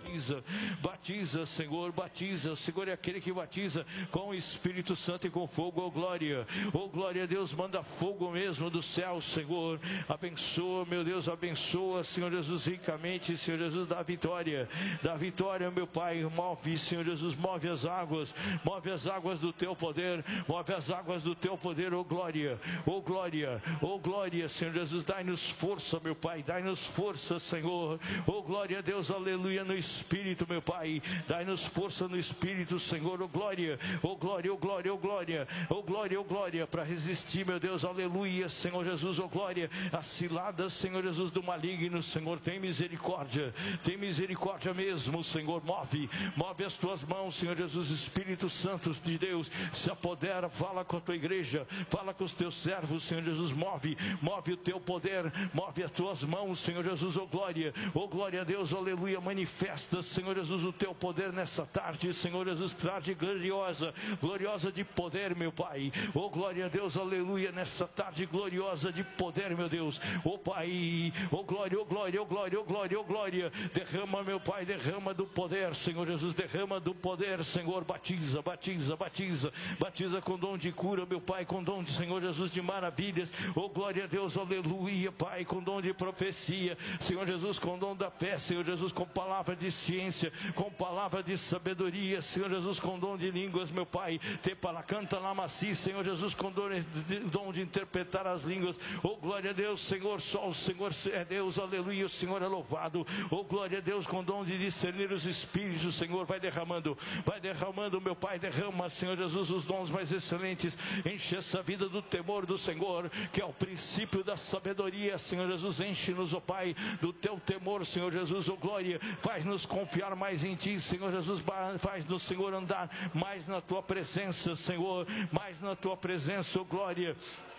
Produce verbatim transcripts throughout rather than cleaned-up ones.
batiza, batiza, Senhor, batiza. O Senhor é aquele que batiza com o Espírito Santo e com fogo, oh glória, oh glória a Deus, manda fogo mesmo do céu, Senhor, abençoa, meu Deus, abençoa, Senhor Jesus, ricamente, Senhor Jesus, dá vitória, dá vitória, meu Pai, move, Senhor Jesus, move as águas, move as águas do teu poder, move as águas do teu poder, oh glória, oh glória, oh glória, Senhor Jesus, dai-nos força, meu Pai, dai-nos força, Senhor, oh glória a Deus, aleluia, no Espírito, meu Pai, dai-nos força no Espírito, Senhor, oh glória, oh glória, oh glória, oh glória, oh glória, oh glória, para resistir, meu Deus, aleluia, Senhor Jesus, oh glória, as ciladas, Senhor Jesus, do maligno, Senhor, tem misericórdia, tem misericórdia mesmo, Senhor, move, move as tuas mãos, Senhor Jesus, Espírito Santo de Deus, se apodera, fala com a tua igreja, fala com os teus servos, Senhor Jesus, move, move o teu poder, move as tuas mãos, Senhor Jesus, oh glória, oh glória a Deus, aleluia, manifesta, Senhor Jesus, o teu poder nessa tarde, Senhor Jesus, tarde gloriosa, gloriosa de poder, meu Pai, oh glória a Deus, aleluia, nessa tarde gloriosa de poder, meu Deus, oh Pai, oh glória, oh glória, oh glória, oh glória, oh glória, derrama, meu Pai, derrama do poder, Senhor Jesus, derrama do poder, Senhor, batiza, batiza, batiza, batiza com dom de cura, meu Pai, com dom de Senhor Jesus de maravilhas, oh glória a Deus, aleluia, Pai, com dom de profecia, Senhor Jesus, com dom da fé, Senhor Jesus, com palavra de ciência, com palavra de sabedoria, Senhor Jesus, com dom de línguas, meu Pai, te para canta lá maci, Senhor Jesus, com dom de, dom de interpretar as línguas, oh glória a Deus, Senhor, só o Senhor é Deus, aleluia, o Senhor é louvado, oh glória a Deus, com dom de discernir os espíritos, Senhor, vai derramando, vai derramando, meu Pai, derrama, Senhor Jesus, os dons mais excelentes, enche essa vida do temor do Senhor, que é o princípio da sabedoria, Senhor Jesus, enche-nos, oh Pai, do teu temor, Senhor Jesus, oh glória, faz-nos confiar mais em ti, Senhor Jesus, faz-nos, Senhor, andar mais na tua presença, Senhor, mais na tua presença, oh glória.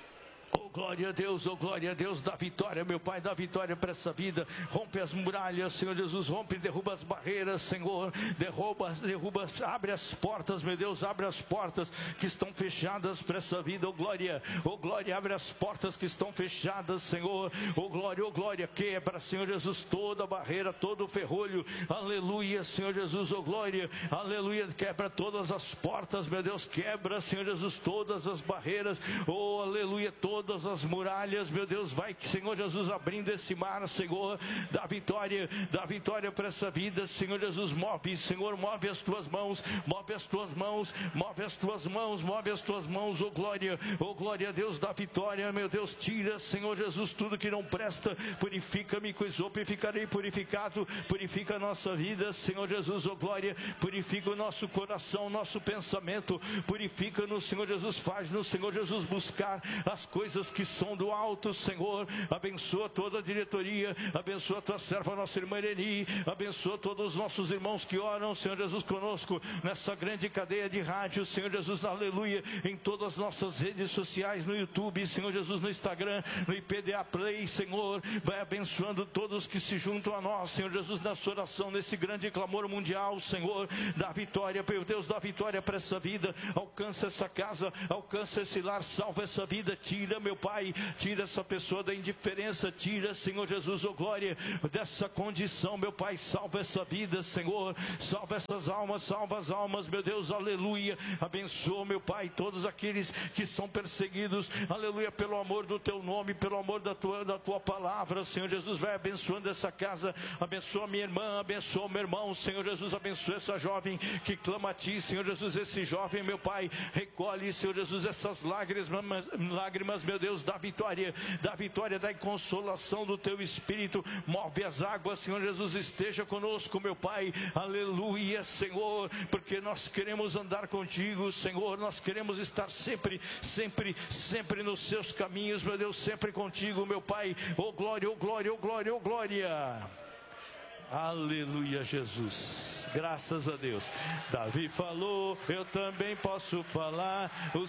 Oh glória a Deus, oh glória a Deus, dá vitória, meu Pai, dá vitória para essa vida, rompe as muralhas, Senhor Jesus, rompe e derruba as barreiras, Senhor, derruba, derruba, abre as portas, meu Deus, abre as portas que estão fechadas para essa vida, oh glória, oh glória, abre as portas que estão fechadas, Senhor, oh glória, oh glória, quebra, Senhor Jesus, toda a barreira, todo o ferrolho, aleluia, Senhor Jesus, oh glória, aleluia, quebra todas as portas, meu Deus, quebra, Senhor Jesus, todas as barreiras, oh aleluia, todas Todas as muralhas, meu Deus, vai, Senhor Jesus, abrindo esse mar, Senhor, dá vitória, dá vitória para essa vida, Senhor Jesus, move, Senhor, move as tuas mãos, move as tuas mãos, move as tuas mãos, move as tuas mãos, oh glória, oh glória a Deus, dá vitória, meu Deus, tira, Senhor Jesus, tudo que não presta, purifica-me com isopo e ficarei purificado, purifica a nossa vida, Senhor Jesus, oh glória, purifica o nosso coração, nosso pensamento, purifica-nos, Senhor Jesus, faz-nos, Senhor Jesus, buscar as coisas que são do alto, Senhor, abençoa toda a diretoria, abençoa a tua serva, nossa irmã Ireni, abençoa todos os nossos irmãos que oram, Senhor Jesus, conosco, nessa grande cadeia de rádio, Senhor Jesus, aleluia, em todas as nossas redes sociais, no YouTube, Senhor Jesus, no Instagram, no I P D A Play, Senhor, vai abençoando todos que se juntam a nós, Senhor Jesus, nessa oração, nesse grande clamor mundial, Senhor, dá vitória, meu Deus, dá vitória para essa vida, alcança essa casa, alcança esse lar, salva essa vida, tira, meu Pai, tira essa pessoa da indiferença, tira, Senhor Jesus, oh glória, dessa condição, meu Pai, salva essa vida, Senhor, salva essas almas, salva as almas, meu Deus, aleluia, abençoa, meu Pai, todos aqueles que são perseguidos, aleluia, pelo amor do teu nome, pelo amor da tua, da tua palavra, Senhor Jesus, vai abençoando essa casa, abençoa minha irmã, abençoa meu irmão, Senhor Jesus, abençoa essa jovem que clama a ti, Senhor Jesus, esse jovem, meu Pai, recolhe, Senhor Jesus, essas lágrimas, lágrimas, meu Deus, dá vitória, dá vitória, dá consolação do teu Espírito, move as águas, Senhor Jesus, esteja conosco, meu Pai, aleluia, Senhor, porque nós queremos andar contigo, Senhor, nós queremos estar sempre, sempre, sempre nos seus caminhos, meu Deus, sempre contigo, meu Pai, oh glória, oh glória, oh glória, oh glória. Aleluia, Jesus, graças a Deus. Davi falou, eu também posso falar, o